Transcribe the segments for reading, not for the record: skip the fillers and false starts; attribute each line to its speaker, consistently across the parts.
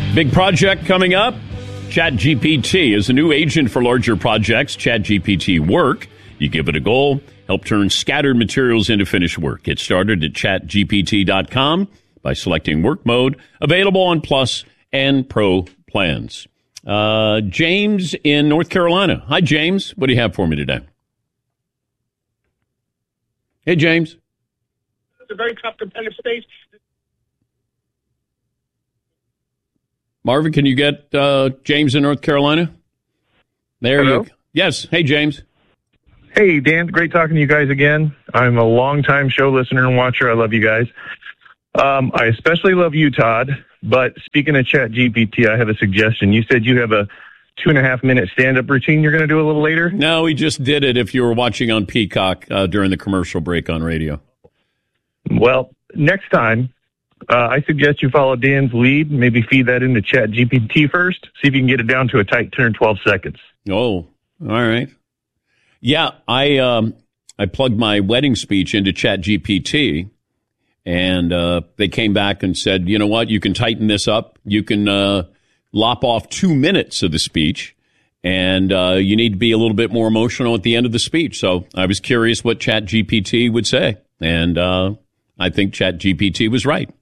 Speaker 1: Big project coming up. ChatGPT is a new agent for larger projects. ChatGPT Work. You give it a goal, help turn scattered materials into finished work. Get started at chatgpt.com by selecting work mode. Available on Plus and Pro plans. James in North Carolina. Hi, James. What do you have for me today? Hey, James.
Speaker 2: It's a very tough competitive space.
Speaker 1: Marvin, can you get James in North Carolina? There
Speaker 3: Hello?
Speaker 1: you go. Yes. Hey, James.
Speaker 3: Hey, Dan. Great talking to you guys again. I'm a longtime show listener and watcher. I love you guys. I especially love you, Todd. But speaking of ChatGPT, I have a suggestion. You said you have a 2.5-minute stand-up routine you're going to do a little later?
Speaker 1: No, we just did it if you were watching on Peacock during the commercial break on radio.
Speaker 3: Well, next time, I suggest you follow Dan's lead. Maybe feed that into ChatGPT first. See if you can get it down to a tight 10 or 12 seconds.
Speaker 1: Oh, all right. Yeah, I plugged my wedding speech into ChatGPT, and they came back and said, you know what, you can tighten this up. You can lop off 2 minutes of the speech, and you need to be a little bit more emotional at the end of the speech. So I was curious what ChatGPT would say, and I think ChatGPT was right.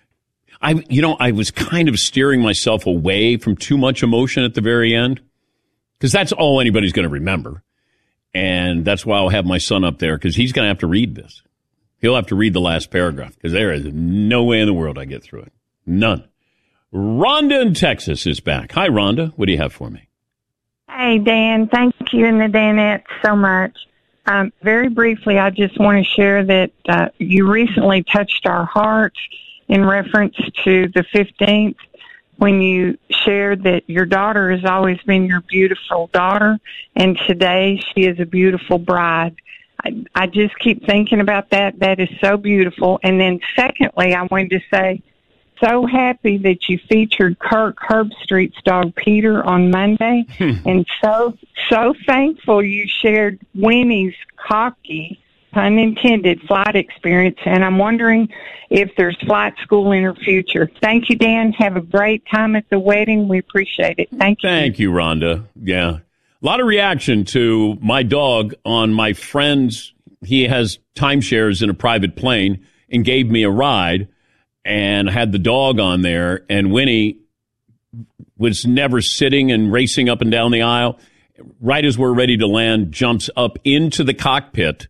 Speaker 1: I was kind of steering myself away from too much emotion at the very end, because that's all anybody's going to remember. And that's why I'll have my son up there, because he's going to have to read this. He'll have to read the last paragraph, because there is no way in the world I get through it. None. Rhonda in Texas is back. Hi, Rhonda. What do you have for me?
Speaker 4: Hey, Dan. Thank you and the Danettes so much. Very briefly, I just want to share that you recently touched our hearts in reference to the 15th, when you shared that your daughter has always been your beautiful daughter, and today she is a beautiful bride. I just keep thinking about that. That is so beautiful. And then secondly, I wanted to say, so happy that you featured Kirk Herbstreit's dog Peter on Monday, and so thankful you shared Winnie's cocky, pun intended, flight experience, and I'm wondering if there's flight school in her future. Thank you, Dan. Have a great time at the wedding. We appreciate it. Thank you.
Speaker 1: Thank you, Rhonda. Yeah. A lot of reaction to my dog on my friend's. He has timeshares in a private plane and gave me a ride and had the dog on there, and Winnie was never sitting and racing up and down the aisle. Right as we're ready to land, jumps up into the cockpit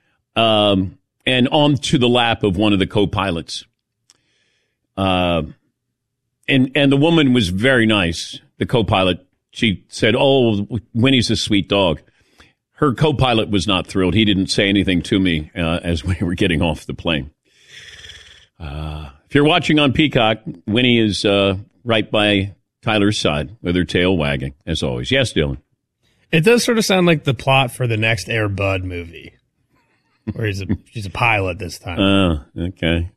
Speaker 1: and onto the lap of one of the co-pilots. And the woman was very nice, the co-pilot. She said, "Oh, Winnie's a sweet dog." Her co-pilot was not thrilled. He didn't say anything to me as we were getting off the plane. If you're watching on Peacock, Winnie is right by Tyler's side with her tail wagging, as always. Yes, Dylan?
Speaker 5: It does sort of sound like the plot for the next Air Bud movie, where she's a pilot this time.
Speaker 1: Okay.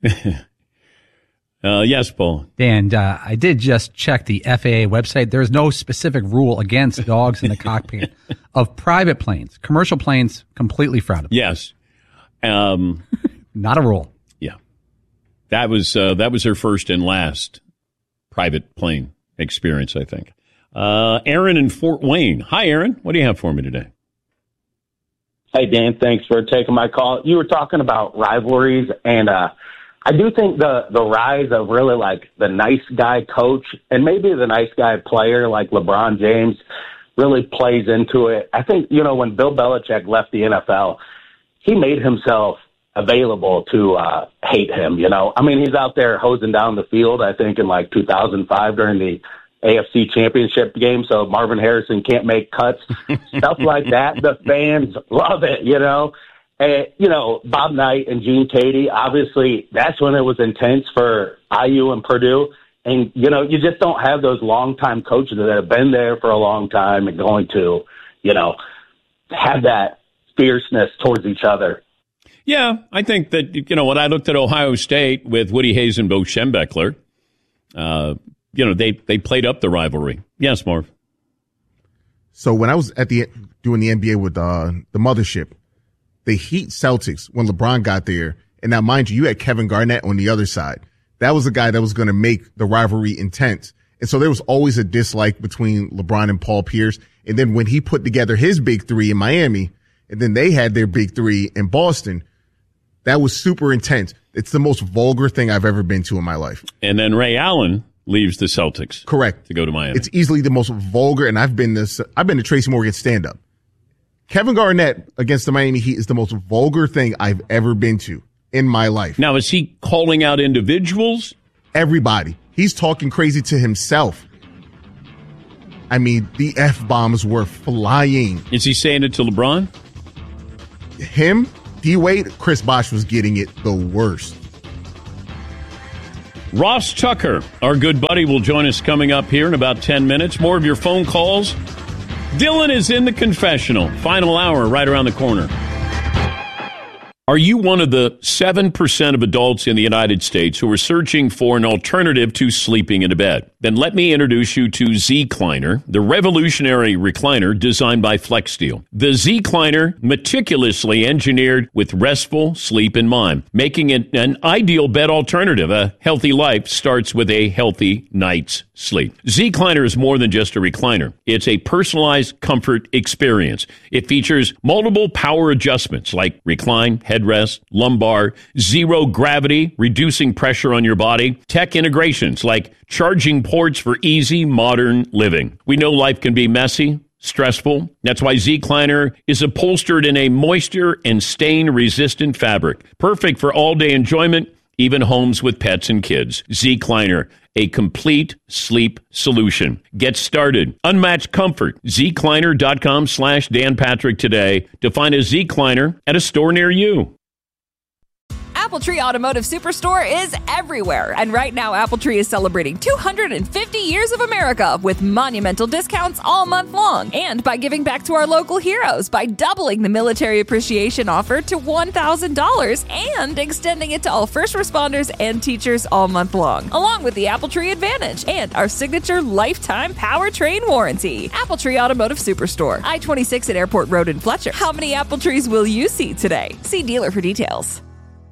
Speaker 1: Yes, Paul.
Speaker 6: And I did just check the FAA website. There is no specific rule against dogs in the cockpit of private planes. Commercial planes, completely frowned upon.
Speaker 1: Yes.
Speaker 6: Not a rule.
Speaker 1: Yeah. That was her first and last private plane experience, I think. Aaron in Fort Wayne. Hi, Aaron. What do you have for me today?
Speaker 7: Hey, Dan, thanks for taking my call. You were talking about rivalries, and I do think the rise of really like the nice guy coach and maybe the nice guy player like LeBron James really plays into it. I think, when Bill Belichick left the NFL, he made himself available to hate him, I mean, he's out there hosing down the field, I think, in like 2005 during the AFC Championship game, so Marvin Harrison can't make cuts, stuff like that. The fans love it, And, Bob Knight and Gene Katie, obviously, that's when it was intense for IU and Purdue. And, you just don't have those longtime coaches that have been there for a long time and going to, have that fierceness towards each other.
Speaker 1: Yeah, I think that, when I looked at Ohio State with Woody Hayes and Bo Schembechler, they played up the rivalry. Yes, Marv.
Speaker 8: So when I was doing the NBA with the Mothership, the Heat Celtics, when LeBron got there, and now mind you, you had Kevin Garnett on the other side. That was a guy that was going to make the rivalry intense. And so there was always a dislike between LeBron and Paul Pierce. And then when he put together his big three in Miami, and then they had their big three in Boston, that was super intense. It's the most vulgar thing I've ever been to in my life.
Speaker 1: And then Ray Allen leaves the Celtics.
Speaker 8: Correct.
Speaker 1: To go to Miami.
Speaker 8: It's easily the most vulgar, and I've been to Tracy Morgan's stand-up. Kevin Garnett against the Miami Heat is the most vulgar thing I've ever been to in my life.
Speaker 1: Now, is he calling out individuals?
Speaker 8: Everybody. He's talking crazy to himself. I mean, the F-bombs were flying.
Speaker 1: Is he saying it to LeBron?
Speaker 8: Him, D-Wade, Chris Bosh was getting it the worst.
Speaker 1: Ross Tucker, our good buddy, will join us coming up here in about 10 minutes. More of your phone calls. Dylan is in the confessional. Final hour right around the corner. Are you one of the 7% of adults in the United States who are searching for an alternative to sleeping in a bed? Then let me introduce you to Zecliner, the revolutionary recliner designed by FlexSteel. The Zecliner, meticulously engineered with restful sleep in mind, making it an ideal bed alternative. A healthy life starts with a healthy night's sleep. Zecliner is more than just a recliner. It's a personalized comfort experience. It features multiple power adjustments like recline, headrest, lumbar, zero gravity, reducing pressure on your body, tech integrations like charging ports for easy modern living. We know life can be messy, stressful. That's why Zecliner is upholstered in a moisture and stain-resistant fabric. Perfect for all-day enjoyment, even homes with pets and kids. Zecliner, a complete sleep solution. Get started. Unmatched comfort. Zecliner.com/Dan Patrick today to find a Zecliner at a store near you.
Speaker 9: Appletree Automotive Superstore is everywhere. And right now, Appletree is celebrating 250 years of America with monumental discounts all month long. And by giving back to our local heroes by doubling the military appreciation offer to $1,000 and extending it to all first responders and teachers all month long. Along with the Appletree Advantage and our signature lifetime powertrain warranty. Appletree Automotive Superstore, I-26 at Airport Road in Fletcher. How many Appletrees will you see today? See dealer for details.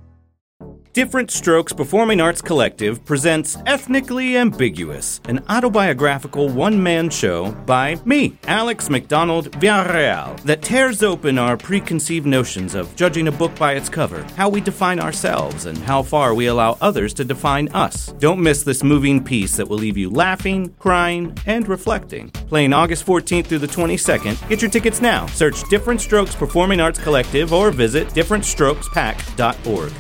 Speaker 10: Different Strokes Performing Arts Collective presents Ethnically Ambiguous, an autobiographical one-man show by me, Alex McDonald Villarreal, that tears open our preconceived notions of judging a book by its cover, how we define ourselves, and how far we allow others to define us. Don't miss this moving piece that will leave you laughing, crying, and reflecting. Playing August 14th through the 22nd. Get your tickets now. Search Different Strokes Performing Arts Collective or visit differentstrokespac.org.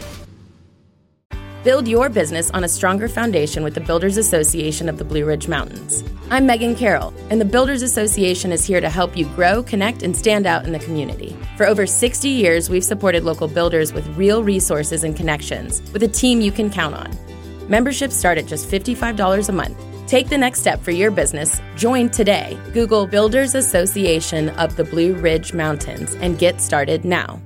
Speaker 11: Build your business on a stronger foundation with the Builders Association of the Blue Ridge Mountains. I'm Megan Carroll, and the Builders Association is here to help you grow, connect, and stand out in the community. For over 60 years, we've supported local builders with real resources and connections, with a team you can count on. Memberships start at just $55 a month. Take the next step for your business. Join today. Google Builders Association of the Blue Ridge Mountains and get started now.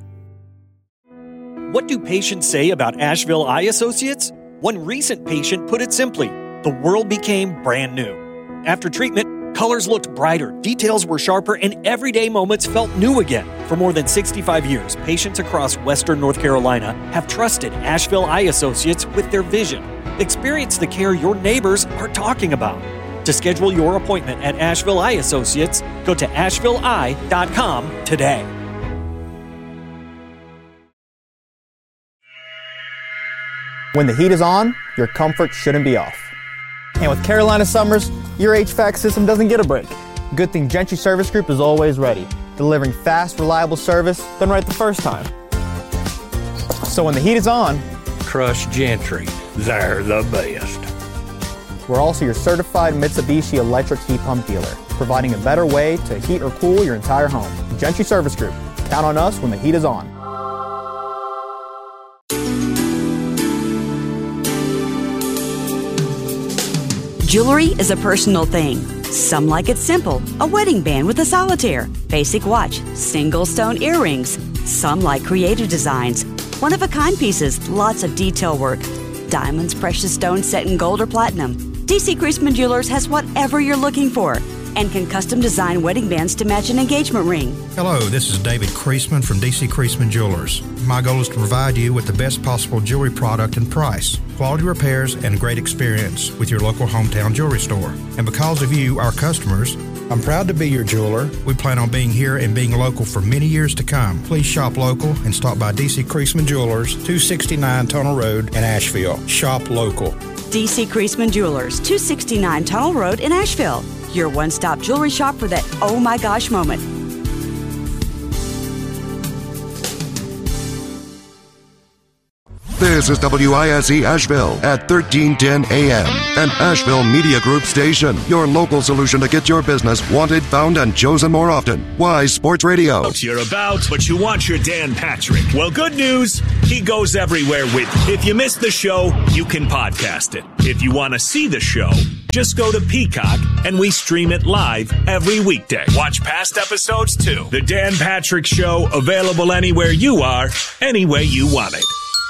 Speaker 12: What do patients say about Asheville Eye Associates? One recent patient put it simply, the world became brand new. After treatment, colors looked brighter, details were sharper, and everyday moments felt new again. For more than 65 years, patients across Western North Carolina have trusted Asheville Eye Associates with their vision. Experience the care your neighbors are talking about. To schedule your appointment at Asheville Eye Associates, go to ashevilleeye.com today.
Speaker 13: When the heat is on, your comfort shouldn't be off. And with Carolina summers, your HVAC system doesn't get a break. Good thing Gentry Service Group is always ready, delivering fast, reliable service done right the first time. So when the heat is on,
Speaker 14: trust Gentry. They're the best.
Speaker 13: We're also your certified Mitsubishi electric heat pump dealer, providing a better way to heat or cool your entire home. Gentry Service Group. Count on us when the heat is on.
Speaker 15: Jewelry is a personal thing. Some like it simple, a wedding band with a solitaire, basic watch, single stone earrings. Some like creative designs, one-of-a-kind pieces, lots of detail work. Diamonds, precious stones set in gold or platinum. DC Chrisman Jewelers has whatever you're looking for. and can custom design wedding bands to match an engagement ring.
Speaker 16: Hello, this is David Creasman from DC Creasman Jewelers. My goal is to provide you with the best possible jewelry product and price, quality repairs, and great experience with your local hometown jewelry store. And because of you, our customers, I'm proud to be your jeweler. We plan on being here and being local for many years to come. Please shop local and stop by DC Creasman Jewelers, 269 Tunnel Road in Asheville. Shop local.
Speaker 15: DC Creasman Jewelers, 269 Tunnel Road in Asheville. Your one-stop jewelry shop for that oh my gosh moment.
Speaker 17: This is WISE Asheville at 1310 AM, an Asheville Media Group station. Your local solution to get your business wanted, found, and chosen more often. Wise Sports Radio.
Speaker 18: You're about, but you want your Dan Patrick. Well, good news. He goes everywhere with you. If you missed the show, you can podcast it. If you want to see the show, just go to Peacock and we stream it live every weekday. Watch past episodes too. The Dan Patrick Show, available anywhere you are, any way you want it.